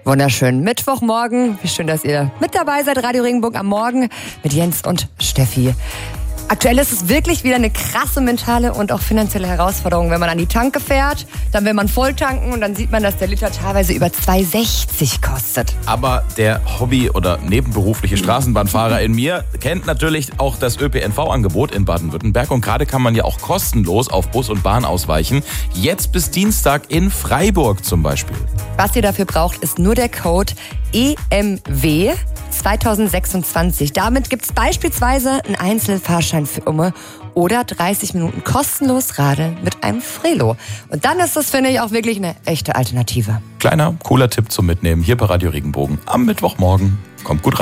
Wunderschön. Mittwochmorgen. Wie schön, dass ihr mit dabei seid. Radio Regenbogen am Morgen mit Jens und Steffi. Aktuell ist es wirklich wieder eine krasse mentale und auch finanzielle Herausforderung, wenn man an die Tanke fährt, dann will man voll tanken und dann sieht man, dass der Liter teilweise über 2,60 kostet. Aber der Hobby- oder nebenberufliche Straßenbahnfahrer in mir kennt natürlich auch das ÖPNV-Angebot in Baden-Württemberg und gerade kann man ja auch kostenlos auf Bus und Bahn ausweichen. Jetzt bis Dienstag in Freiburg zum Beispiel. Was ihr dafür braucht, ist nur der Code EMW 2026. Damit gibt es beispielsweise einen Einzelfahrschein für Umme oder 30 Minuten kostenlos Radeln mit einem Frelo. Und dann ist das, finde ich, auch wirklich eine echte Alternative. Kleiner, cooler Tipp zum Mitnehmen hier bei Radio Regenbogen am Mittwochmorgen. Kommt gut rein.